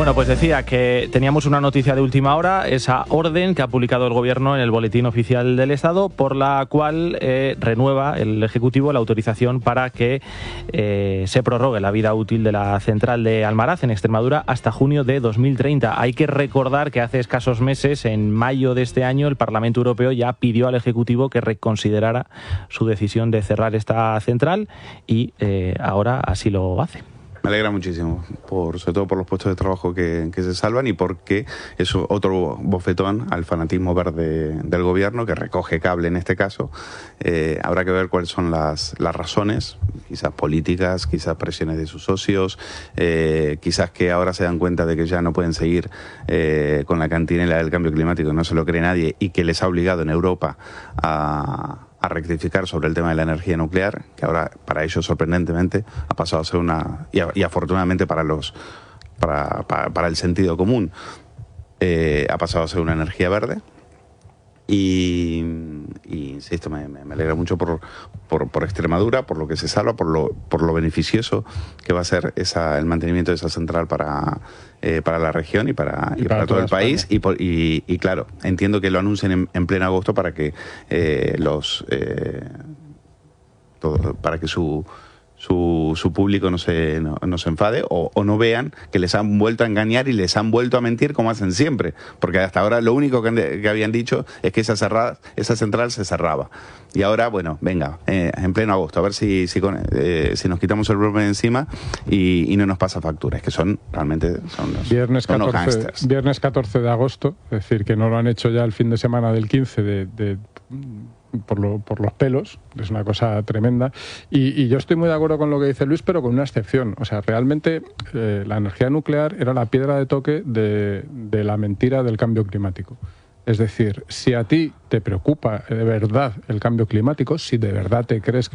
Bueno, pues decía que teníamos una noticia de última hora, esa orden que ha publicado el Gobierno en el Boletín Oficial del Estado, por la cual renueva el Ejecutivo la autorización para que se prorrogue la vida útil de la central de Almaraz, en Extremadura, hasta junio de 2030. Hay que recordar que hace escasos meses, en mayo de este año, el Parlamento Europeo ya pidió al Ejecutivo que reconsiderara su decisión de cerrar esta central y ahora así lo hace. Me alegra muchísimo, sobre todo por los puestos de trabajo que se salvan y porque es otro bofetón al fanatismo verde del gobierno, que recoge cable en este caso. Habrá que ver cuáles son las razones, quizás políticas, quizás presiones de sus socios, quizás que ahora se dan cuenta de que ya no pueden seguir con la cantinela del cambio climático, no se lo cree nadie, y que les ha obligado en Europa a rectificar sobre el tema de la energía nuclear, que ahora para ellos sorprendentemente ha pasado a ser y afortunadamente para el sentido común, ha pasado a ser una energía verde. Y insisto, me alegra mucho por Extremadura, por lo que se salva, por lo beneficioso que va a ser el mantenimiento de esa central para la región y para todo el país. Y claro, entiendo que lo anuncien en pleno agosto para que su público no se enfade o no vean que les han vuelto a engañar y les han vuelto a mentir como hacen siempre, porque hasta ahora lo único que habían dicho es que esa central se cerraba, y ahora, bueno, venga, en pleno agosto, a ver si nos quitamos el problema de encima y no nos pasa facturas, que realmente son viernes 14 de agosto, es decir, que no lo han hecho ya el fin de semana del 15 por los pelos, es una cosa tremenda, y yo estoy muy de acuerdo con lo que dice Luis, pero con una excepción. O sea, realmente la energía nuclear era la piedra de toque de la mentira del cambio climático. Es decir, si a ti te preocupa de verdad el cambio climático, si de verdad te crees